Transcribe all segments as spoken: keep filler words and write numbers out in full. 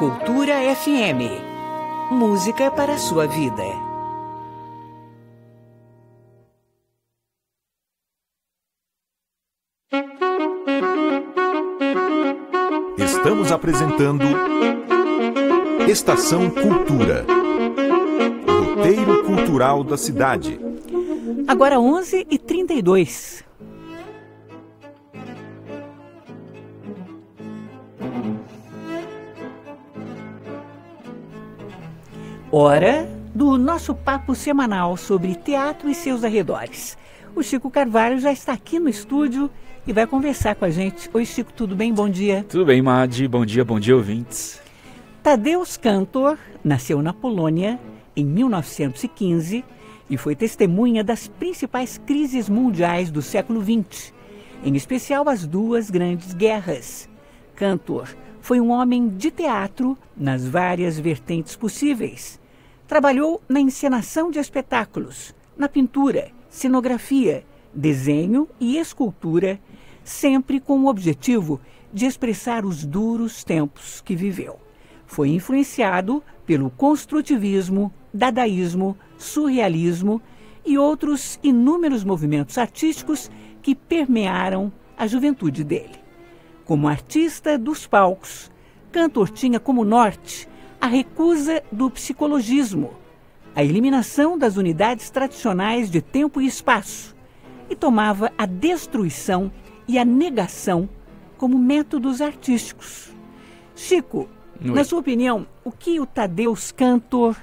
Cultura F M. Música para a sua vida. Estamos apresentando Estação Cultura. Roteiro cultural da cidade. Agora onze e trinta e dois. Hora do nosso papo semanal sobre teatro e seus arredores. O Chico Carvalho já está aqui no estúdio e vai conversar com a gente. Oi, Chico, tudo bem? Bom dia. Tudo bem, Madi. Bom dia, bom dia, ouvintes. Tadeusz Kantor nasceu na Polônia em mil novecentos e quinze e foi testemunha das principais crises mundiais do século vinte, em especial as duas grandes guerras. Kantor foi um homem de teatro nas várias vertentes possíveis. Trabalhou na encenação de espetáculos, na pintura, cenografia, desenho e escultura, sempre com o objetivo de expressar os duros tempos que viveu. Foi influenciado pelo construtivismo, dadaísmo, surrealismo e outros inúmeros movimentos artísticos que permearam a juventude dele. Como artista dos palcos, Kantor tinha como norte a recusa do psicologismo, a eliminação das unidades tradicionais de tempo e espaço, e tomava a destruição e a negação como métodos artísticos. Chico, Oi. Na sua opinião, o que o Tadeusz Kantor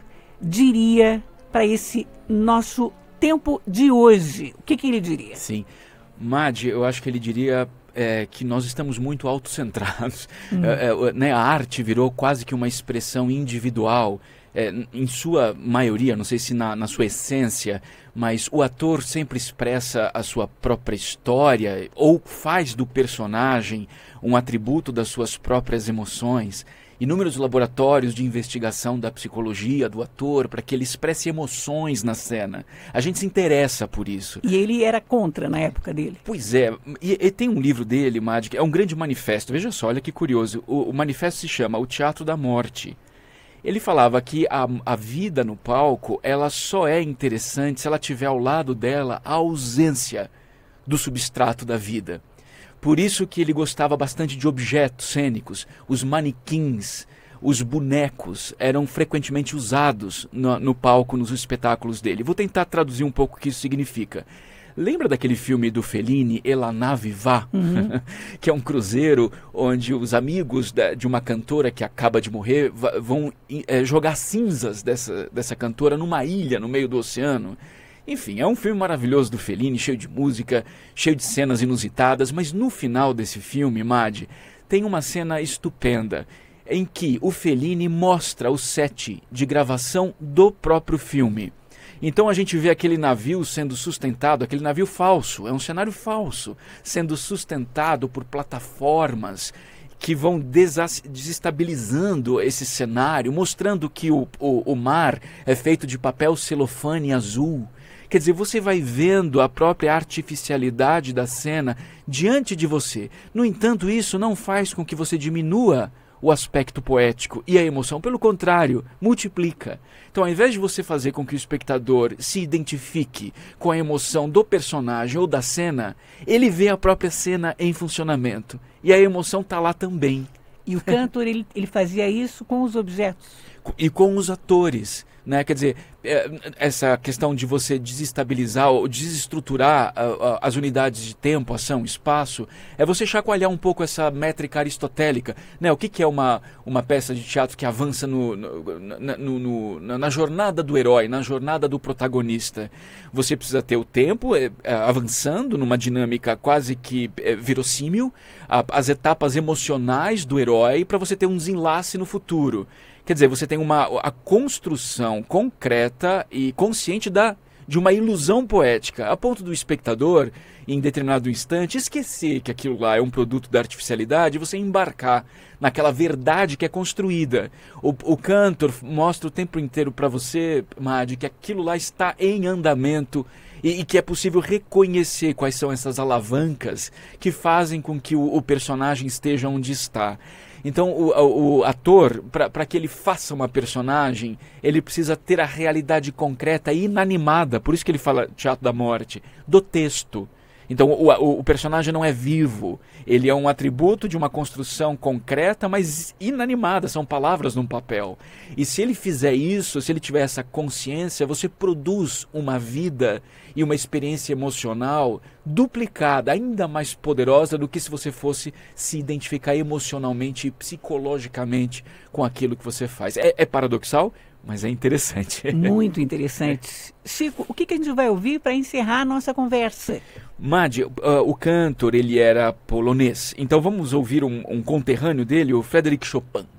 diria para esse nosso tempo de hoje? O que, que ele diria? Sim, Madi, eu acho que ele diria é, que nós estamos muito autocentrados. Hum. É, é, né, a arte virou quase que uma expressão individual. É, em sua maioria, não sei se na, na sua essência, mas o ator sempre expressa a sua própria história ou faz do personagem um atributo das suas próprias emoções. Inúmeros laboratórios de investigação da psicologia do ator para que ele expresse emoções na cena. A gente se interessa por isso. E ele era contra na época dele. Pois é. E, e tem um livro dele, Madi, que é um grande manifesto. Veja só, olha que curioso. O, o manifesto se chama O Teatro da Morte. Ele falava que a, a vida no palco, ela só é interessante se ela tiver ao lado dela a ausência do substrato da vida. Por isso que ele gostava bastante de objetos cênicos. Os manequins, os bonecos eram frequentemente usados no, no palco, nos espetáculos dele. Vou tentar traduzir um pouco o que isso significa. Lembra daquele filme do Fellini, E la nave va? Uhum. Que é um cruzeiro onde os amigos da, de uma cantora que acaba de morrer vão é, jogar cinzas dessa, dessa cantora numa ilha no meio do oceano? Enfim, é um filme maravilhoso do Fellini, cheio de música, cheio de cenas inusitadas, mas no final desse filme, Madi, tem uma cena estupenda em que o Fellini mostra o set de gravação do próprio filme. Então a gente vê aquele navio sendo sustentado, aquele navio falso, é um cenário falso, sendo sustentado por plataformas que vão desestabilizando esse cenário, mostrando que o, o, o mar é feito de papel celofane azul. Quer dizer, você vai vendo a própria artificialidade da cena diante de você. No entanto, isso não faz com que você diminua o aspecto poético e a emoção. Pelo contrário, multiplica. Então, ao invés de você fazer com que o espectador se identifique com a emoção do personagem ou da cena, ele vê a própria cena em funcionamento. E a emoção está lá também. E o Kantor, ele, ele fazia isso com os objetos. E com os atores. Né? Quer dizer, essa questão de você desestabilizar ou desestruturar uh, uh, as unidades de tempo, ação, espaço, é você chacoalhar um pouco essa métrica aristotélica. Né? O que, que é uma, uma peça de teatro que avança no, no, no, no, na, na jornada do herói, na jornada do protagonista? Você precisa ter o tempo é, é, avançando numa dinâmica quase que é, verossímil, a, as etapas emocionais do herói para você ter um desenlace no futuro. Quer dizer, você tem uma, a construção concreta e consciente da, de uma ilusão poética, a ponto do espectador, em determinado instante, esquecer que aquilo lá é um produto da artificialidade e você embarcar naquela verdade que é construída. O, o Kantor mostra o tempo inteiro para você, Madi, que aquilo lá está em andamento e, e que é possível reconhecer quais são essas alavancas que fazem com que o, o personagem esteja onde está. Então o, o, o ator, para que ele faça uma personagem, ele precisa ter a realidade concreta e inanimada, por isso que ele fala teatro da morte, do texto. Então o, o, o personagem não é vivo, ele é um atributo de uma construção concreta, mas inanimada, são palavras num papel. E se ele fizer isso, se ele tiver essa consciência, você produz uma vida e uma experiência emocional duplicada, ainda mais poderosa do que se você fosse se identificar emocionalmente e psicologicamente com aquilo que você faz. É, é paradoxal, mas é interessante. Muito interessante. Chico, o que, que a gente vai ouvir para encerrar a nossa conversa? Madi, uh, o cantor, ele era polonês. Então vamos ouvir um, um conterrâneo dele, o Frédéric Chopin.